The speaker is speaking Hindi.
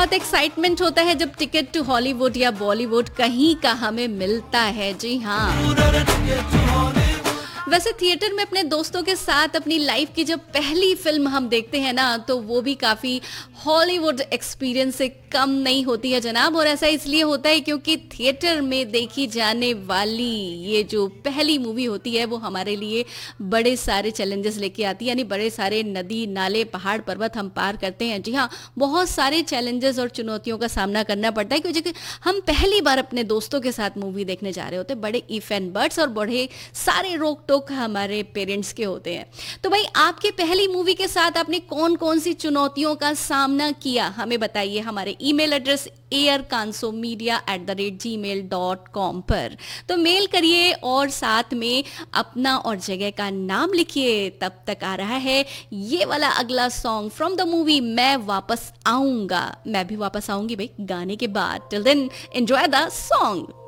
बहुत एक्साइटमेंट होता है जब टिकट टू हॉलीवुड या बॉलीवुड कहीं का हमें मिलता है। जी हाँ, वैसे थिएटर में अपने दोस्तों के साथ अपनी लाइफ की जब पहली फिल्म हम देखते हैं ना, तो वो भी काफ़ी हॉलीवुड एक्सपीरियंस से कम नहीं होती है जनाब। और ऐसा इसलिए होता है क्योंकि थिएटर में देखी जाने वाली ये जो पहली मूवी होती है वो हमारे लिए बड़े सारे चैलेंजेस लेके आती है, यानी बड़े सारे नदी नाले पहाड़ पर्वत हम पार करते हैं। जी हाँ, बहुत सारे चैलेंजेस और चुनौतियों का सामना करना पड़ता है क्योंकि हम पहली बार अपने दोस्तों के साथ मूवी देखने जा रहे होते हैं। बड़े इफ एंड बट्स और बड़े सारे रोक टोक हमारे पेरेंट्स के होते हैं। तो भाई, आपके पहली मूवी के साथ आपने कौन कौन सी चुनौतियों का सामना किया, हमें बताइए हमारे ईमेल एड्रेस airkansomedia@gmail.com पर। तो मेल करिए और साथ में अपना और जगह का नाम लिखिए। तब तक आ रहा है ये वाला अगला सॉन्ग फ्रॉम द मूवी मैं वापस आऊंगा। मैं भी वापस आऊंगी भाई गाने के बाद। Till then enjoy the song.